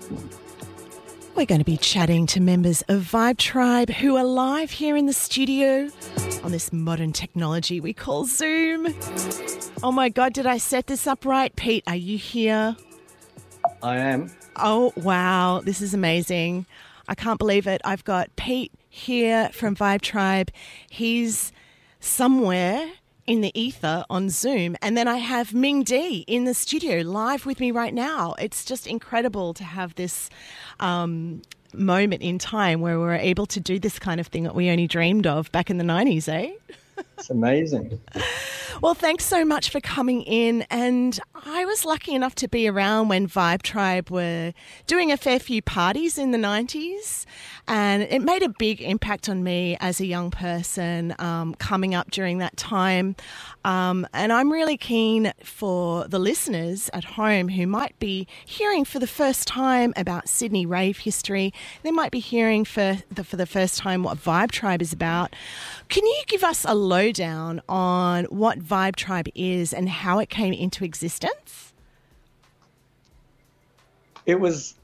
We're going to be chatting to members of Vibe Tribe who are live here in the studio on this modern technology we call Zoom. Oh my God, did I set this up right? Pete, are you here? I am. Oh, wow. This is amazing. I can't believe it. I've got Pete here from Vibe Tribe. He's somewhere in the ether on Zoom. And then I have Ming D in the studio live with me right now. It's just incredible to have this moment in time where we're able to do this kind of thing that we only dreamed of back in the 90s, eh? It's amazing. Well, thanks so much for coming in. And I was lucky enough to be around when Vibe Tribe were doing a fair few parties in the 90s. And it made a big impact on me as a young person coming up during that time. And I'm really keen for the listeners at home who might be hearing for the first time about Sydney rave history. They might be hearing for the first time what Vibe Tribe is about. Can you give us a lowdown on what Vibe Tribe is and how it came into existence? It was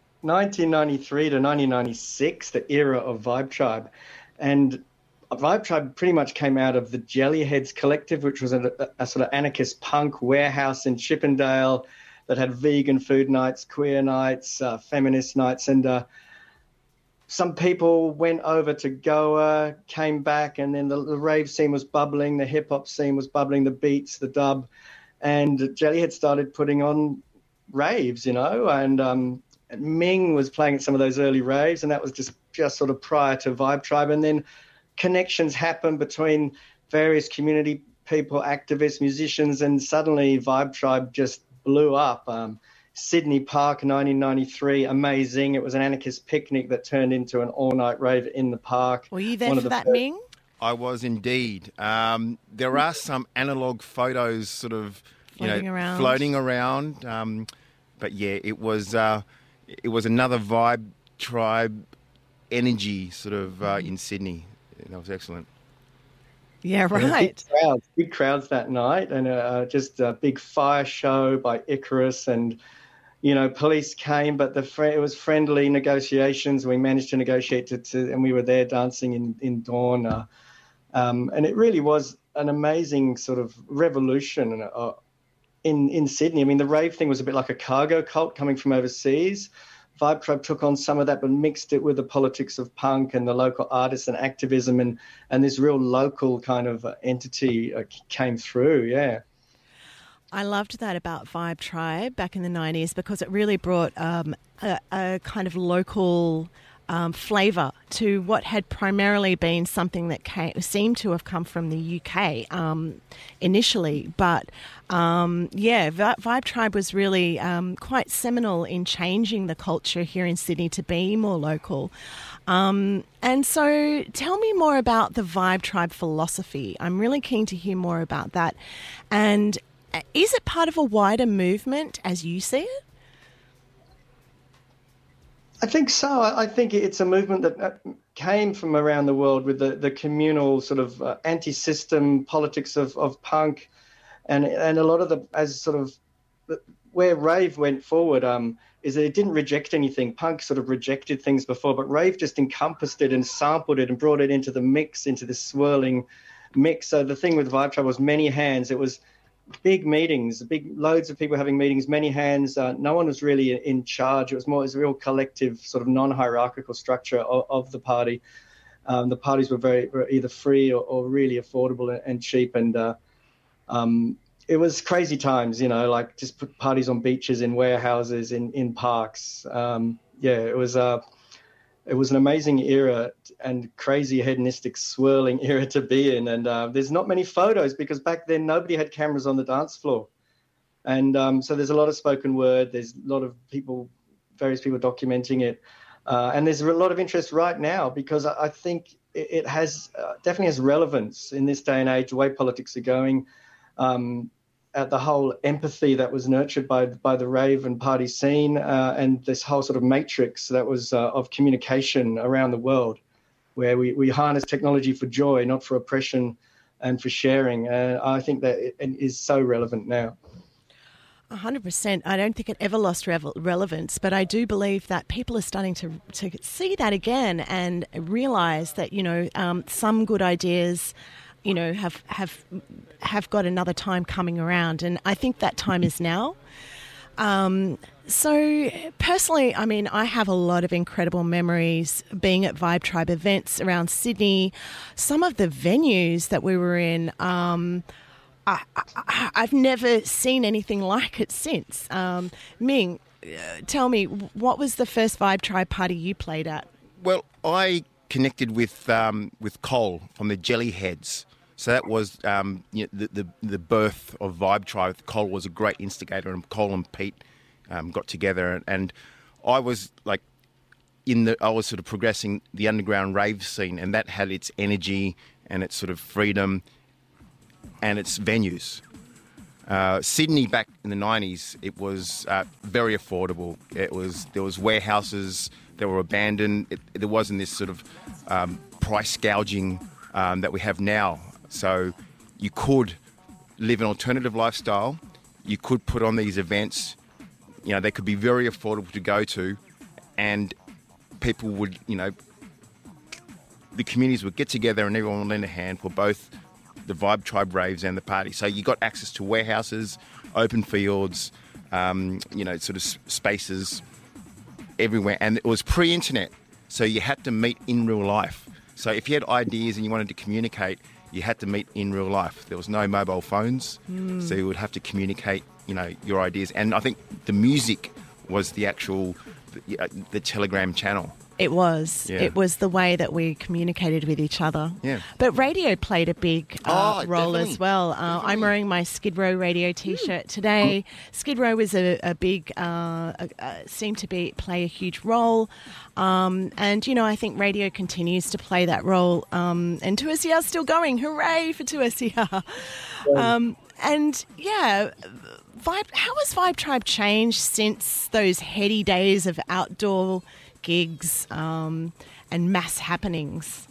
1993 to 1996, the era of Vibe Tribe. And Vibe Tribe pretty much came out of the Jellyheads Collective, which was a sort of anarchist punk warehouse in Chippendale that had vegan food nights, queer nights, feminist nights. And some people went over to Goa, came back, and then the rave scene was bubbling, the hip-hop scene was bubbling, the beats, the dub. And Jellyhead started putting on raves, and Ming was playing at some of those early raves, and that was just sort of prior to Vibe Tribe. And then connections happened between various community people, activists, musicians, and suddenly Vibe Tribe just blew up. Sydney Park, 1993, amazing. It was an anarchist picnic that turned into an all-night rave in the park. Were you there for that, Ming? I was indeed. There are some analogue photos sort of floating around. But yeah, it was another Vibe Tribe energy sort of in Sydney. That was excellent. Yeah, right. Big crowds that night, and just a big fire show by Icarus, and police came, but it was friendly negotiations. We managed to negotiate and we were there dancing in Dawn, and it really was an amazing sort of revolution in Sydney. I mean, the rave thing was a bit like a cargo cult coming from overseas. Vibe Tribe took on some of that, but mixed it with the politics of punk and the local artists and activism, and this real local kind of entity came through, yeah. I loved that about Vibe Tribe back in the 90s because it really brought a kind of local flavour to what had primarily been something that seemed to have come from the UK initially. But, Vibe Tribe was really quite seminal in changing the culture here in Sydney to be more local. And so tell me more about the Vibe Tribe philosophy. I'm really keen to hear more about that. And is it part of a wider movement as you see it? I think so. I think it's a movement that came from around the world with the communal sort of anti-system politics of punk, and a lot of where rave went forward is that it didn't reject anything. Punk sort of rejected things before, but rave just encompassed it and sampled it and brought it into the mix, into this swirling mix. So the thing with Vibe Tribe was many hands. It was big meetings, loads of people having meetings, many hands. No one was really in charge. It was a real collective sort of non-hierarchical structure of the party. The parties were either free or really affordable and cheap. And it was crazy times, like just put parties on beaches, in warehouses, in parks. It was an amazing era and crazy hedonistic swirling era to be in. And there's not many photos because back then nobody had cameras on the dance floor. And so there's a lot of spoken word. There's a lot of various people documenting it. And there's a lot of interest right now because I think it definitely has relevance in this day and age, the way politics are going. At the whole empathy that was nurtured by the rave and party scene, and this whole sort of matrix that was of communication around the world, where we harness technology for joy, not for oppression and for sharing. I think that it is so relevant now. 100%. I don't think it ever lost relevance, but I do believe that people are starting to see that again and realise that, some good ideas, have got another time coming around. And I think that time is now. So personally, I mean, I have a lot of incredible memories being at Vibe Tribe events around Sydney. Some of the venues that we were in, I've never seen anything like it since. Ming, tell me, what was the first Vibe Tribe party you played at? Well, I connected with Cole from the Jellyheads. So that was the birth of Vibe Tribe. Cole was a great instigator, and Cole and Pete got together, and I was like I was sort of progressing the underground rave scene, and that had its energy and its sort of freedom and its venues. Sydney back in the 90s, it was very affordable. There was warehouses that were abandoned. There wasn't this sort of price gouging that we have now. So you could live an alternative lifestyle. You could put on these events. They could be very affordable to go to, and people would, the communities would get together and everyone would lend a hand for both the Vibe Tribe raves and the party. So you got access to warehouses, open fields, sort of spaces everywhere. And it was pre-internet, so you had to meet in real life. So if you had ideas and you wanted to communicate, you had to meet in real life. There was no mobile phones, so you would have to communicate, your ideas. And I think the music was the actual, the Telegram channel. It was. Yeah. It was the way that we communicated with each other. Yeah. But radio played a big role definitely. as well. I'm wearing my Skid Row radio T-shirt today. Skid Row was a big, seemed to play a huge role. And, I think radio continues to play that role. And 2SER is still going. Hooray for 2SER. How has Vibe Tribe changed since those heady days of outdoor gigs and mass happenings?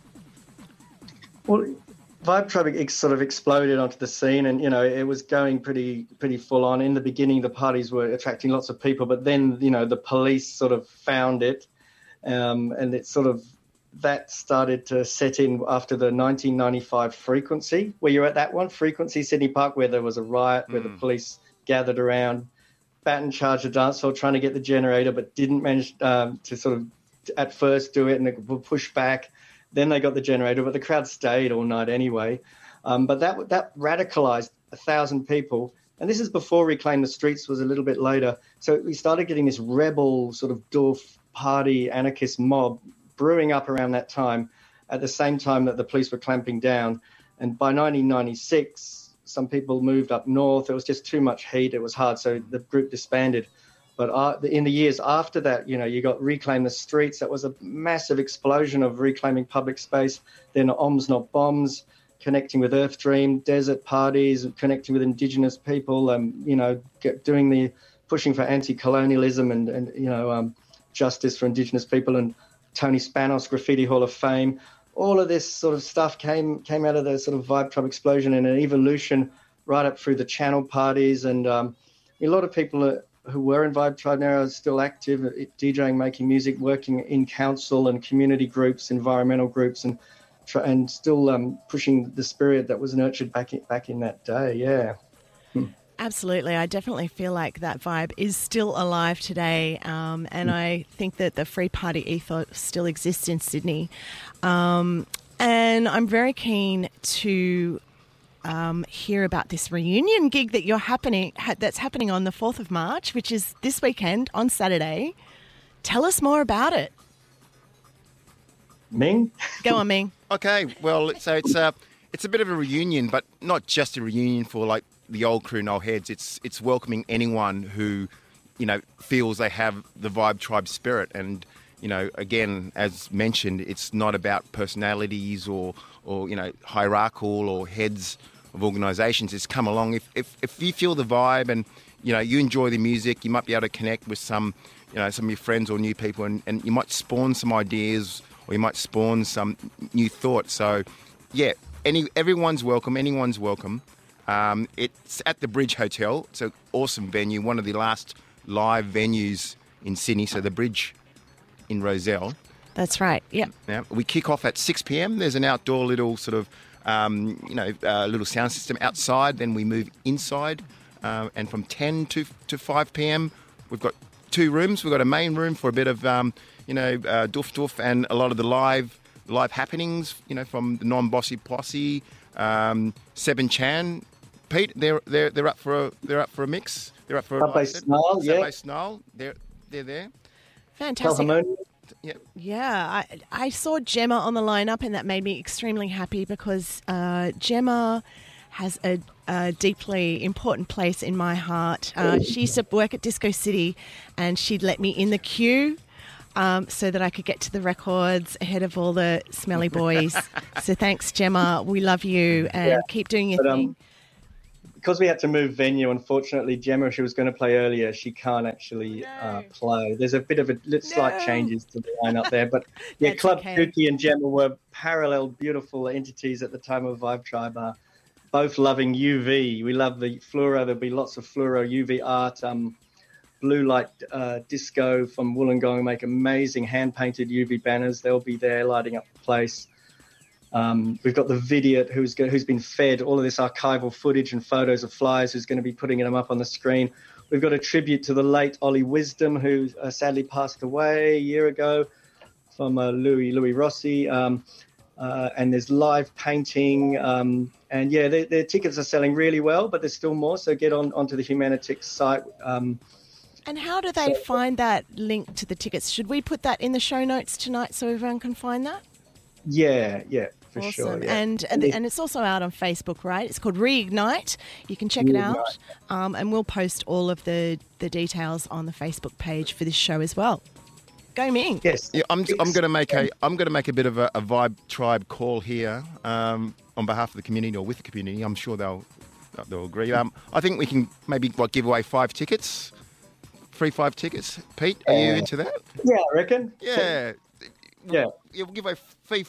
Well, Vibe Tribe sort of exploded onto the scene, and it was going pretty full on. In the beginning, the parties were attracting lots of people, but then the police sort of found it, and it sort of that started to set in after the 1995 Frequency. Were you at that one, Frequency Sydney Park, where there was a riot, where the police gathered around, Batten charged the dance floor trying to get the generator, but didn't manage to sort of at first do it, and it would push back. Then they got the generator, but the crowd stayed all night anyway. But that radicalized 1,000 people. And this is before Reclaim the Streets was a little bit later. So we started getting this rebel sort of doof party anarchist mob brewing up around that time, at the same time that the police were clamping down. And by 1996, some people moved up north. It was just too much heat. It was hard. So the group disbanded. But in the years after that, you got Reclaim the Streets. That was a massive explosion of reclaiming public space. Then OMS Not Bombs, connecting with Earth Dream, desert parties, connecting with Indigenous people, pushing for anti-colonialism and justice for Indigenous people, and Tony Spanos, Graffiti Hall of Fame. All of this sort of stuff came out of the sort of Vibe Tribe explosion and an evolution right up through the channel parties. And a lot of people who were in Vibe Tribe now are still active, DJing, making music, working in council and community groups, environmental groups, and still pushing the spirit that was nurtured back in that day. Yeah. Absolutely. I definitely feel like that vibe is still alive today, and I think that the free party ethos still exists in Sydney. And I'm very keen to hear about this reunion gig that that's happening on the 4th of March, which is this weekend on Saturday. Tell us more about it. Ming? Go on, Ming. Okay, well, so it's a bit of a reunion, but not just a reunion for like the old crew and old heads. It's welcoming anyone who, feels they have the Vibe Tribe spirit. And, again, as mentioned, it's not about personalities or hierarchical or heads of organisations. It's come along. If you feel the vibe and, you enjoy the music, you might be able to connect with some of your friends or new people, and you might spawn some ideas, or you might spawn some new thoughts. So, yeah, everyone's welcome. Anyone's welcome. It's at the Bridge Hotel. It's an awesome venue, one of the last live venues in Sydney, so the Bridge in Rozelle. That's right, yep. Yeah, we kick off at 6 p.m. There's an outdoor little sort of, little sound system outside. Then we move inside, and from 10 to 5 p.m. we've got 2 rooms. We've got a main room for a bit of, doof and a lot of the live happenings, from the Non-Bossy Posse, Seven Chan. Pete, they're up for a mix. They're up for Subway Snarl, yeah. Subway Snarl, they're there. Fantastic. Yeah. Yeah, I saw Gemma on the lineup, and that made me extremely happy because Gemma has a deeply important place in my heart. She used to work at Disco City, and she'd let me in the queue so that I could get to the records ahead of all the smelly boys. So thanks, Gemma. We love you, and keep doing your thing. Because we had to move venue, unfortunately, Gemma, she was going to play earlier. She can't actually play. There's a bit of slight changes to the lineup there. But, yeah, Club Dookie and Gemma were parallel, beautiful entities at the time of Vibe Tribe, both loving UV. We love the fluoro. There'll be lots of fluoro UV art. Blue Light Disco from Wollongong make amazing hand-painted UV banners. They'll be there lighting up the place. We've got the Vidiot who's been fed all of this archival footage and photos of flyers, who's going to be putting them up on the screen. We've got a tribute to the late Ollie Wisdom, who sadly passed away a year ago, from Louis Rossi. And there's live painting. And, yeah, their tickets are selling really well, but there's still more. So get onto the Humanitix site. And how do they find that link to the tickets? Should we put that in the show notes tonight so everyone can find that? Yeah, for awesome. Sure. Yeah. And it's also out on Facebook, right? It's called Reignite. You can check it out, and we'll post all of the details on the Facebook page for this show as well. Go Ming. Yes. Yeah, I'm going to make a bit of a Vibe Tribe call here on behalf of the community, or with the community. I'm sure they'll agree. I think we can maybe give away 5 tickets. Free 5 tickets. Pete, are you into that? Yeah, I reckon. Yeah. Yeah. We'll give away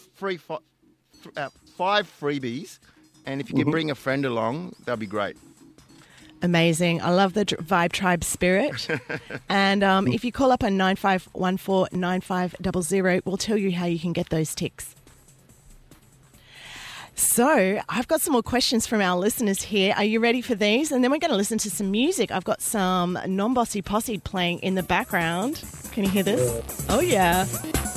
5 freebies, and if you can bring a friend along, that'll be great. Amazing. I love the Vibe Tribe spirit. And if you call up on 9514-9500, we'll tell you how you can get those ticks. So I've got some more questions from our listeners here. Are you ready for these? And then we're going to listen to some music. I've got some Non-Bossy Posse playing in the background. Can you hear this? Oh, yeah.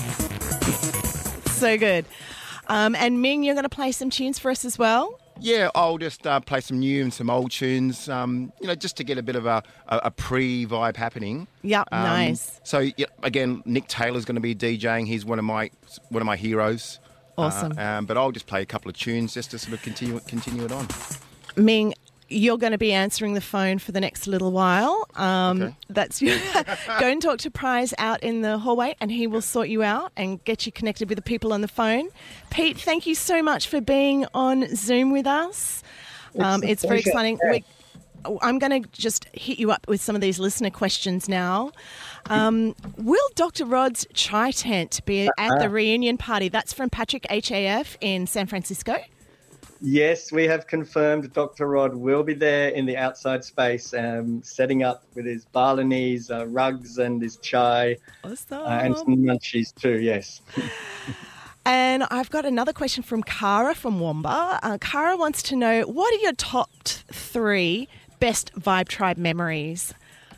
So good. And Ming, you're going to play some tunes for us as well? Yeah, I'll just play some new and some old tunes, just to get a bit of a pre-vibe happening. Yep, nice. So, again, Nick Taylor's going to be DJing. He's one of my heroes. Awesome. But I'll just play a couple of tunes just to sort of continue it on. Ming, you're going to be answering the phone for the next little while. Okay. That's Go and talk to Prize out in the hallway, and he will sort you out and get you connected with the people on the phone. Pete, thank you so much for being on Zoom with us. It's very exciting. Yeah. I'm going to just hit you up with some of these listener questions now. Will Dr. Rod's chai tent be at the reunion party? That's from Patrick HAF in San Francisco. Yes, we have confirmed Dr. Rod will be there in the outside space, setting up with his Balinese rugs and his chai. Awesome. And some munchies too, yes. And I've got another question from Cara from Wamba. Cara wants to know, what are your top 3 best Vibe Tribe memories?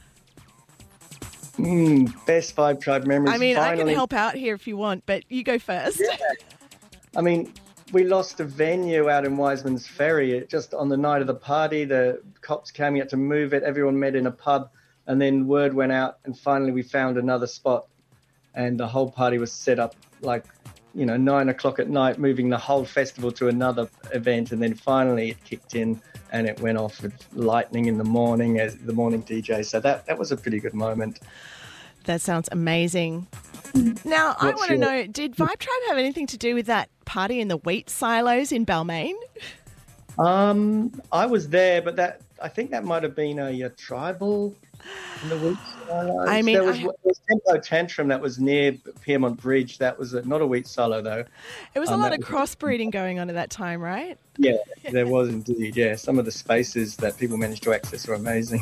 Best Vibe Tribe memories. I mean, finally, I can help out here if you want, but you go first. Yeah. I mean, we lost a venue out in Wiseman's Ferry. Just on the night of the party, the cops came out to move it. Everyone met in a pub, and then word went out, and finally we found another spot, and the whole party was set up 9 o'clock at night, moving the whole festival to another event, and then finally it kicked in and it went off with lightning in the morning as the morning DJ. So that was a pretty good moment. That sounds amazing. Now, I want to know, did Vibe Tribe have anything to do with that party in the wheat silos in Balmain? I was there, but I think that might have been a tribal In the wheat silo. I mean, there was Tempo Tantrum that was near Piermont Bridge. That was not a wheat silo, though. It was a lot of crossbreeding going on at that time, right? Yeah, there was indeed. Yeah, some of the spaces that people managed to access are amazing.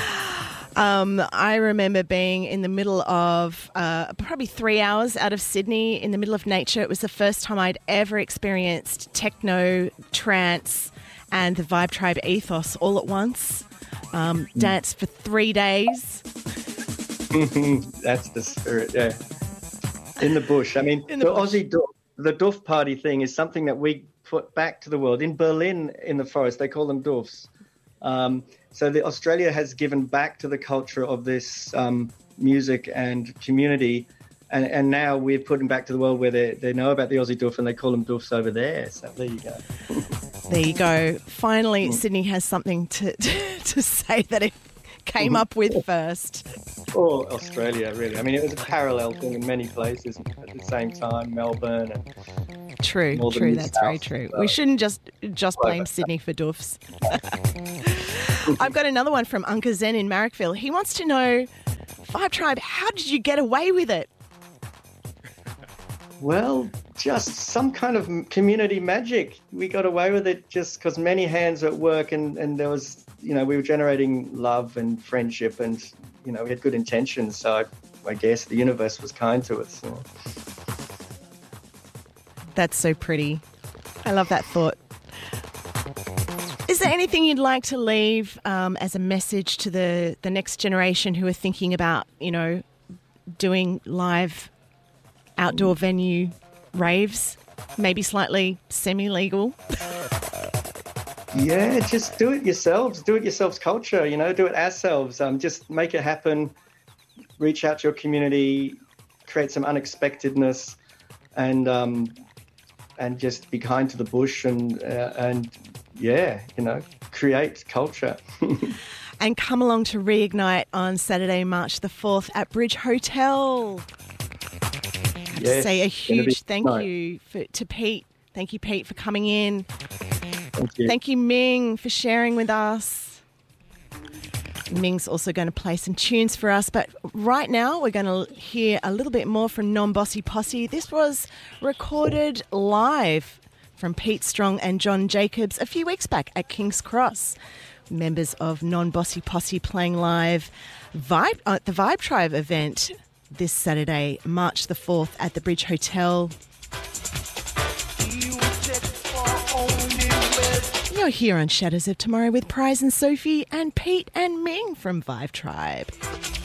I remember being in the middle of probably 3 hours out of Sydney in the middle of nature. It was the first time I'd ever experienced techno, trance, and the Vibe Tribe ethos all at once. Danced for 3 days. That's the spirit, yeah. In the bush. I mean, the Aussie Doof, the Doof party thing is something that we put back to the world. In Berlin, in the forest, they call them Doofs. So Australia has given back to the culture of this music and community, and now we're putting back to the world where they know about the Aussie Doof and they call them Doofs over there. So there you go. There you go. Finally, Sydney has something to say that it came up with first. Or Australia, really. I mean, it was a parallel thing in many places at the same time, Melbourne. And true, that's very true. We shouldn't just blame Sydney for doofs. I've got another one from Uncle Zen in Marrickville. He wants to know, Vibe Tribe, how did you get away with it? Well, just some kind of community magic. We got away with it just because many hands were at work and there was, we were generating love and friendship and, we had good intentions. So I guess the universe was kind to us. So. That's so pretty. I love that thought. Is there anything you'd like to leave as a message to the next generation who are thinking about, doing live outdoor venue raves, maybe slightly semi-legal? Yeah, just do it yourselves. Do it yourselves culture, do it ourselves. Just make it happen. Reach out to your community, create some unexpectedness, and just be kind to the bush and create culture. And come along to Reignite on Saturday, March the 4th at Bridge Hotel. Yes, say a huge thank you to Pete. Thank you, Pete, for coming in. Thank you. Thank you, Ming, for sharing with us. Ming's also going to play some tunes for us, but right now we're going to hear a little bit more from Non-Bossy Posse. This was recorded live from Pete Strong and John Jacobs a few weeks back at King's Cross. Members of Non-Bossy Posse playing live at the Vibe Tribe event this Saturday, March the 4th at the Bridge Hotel. You're here on Shadows of Tomorrow with Prize and Sophie and Pete and Ming from Vibe Tribe.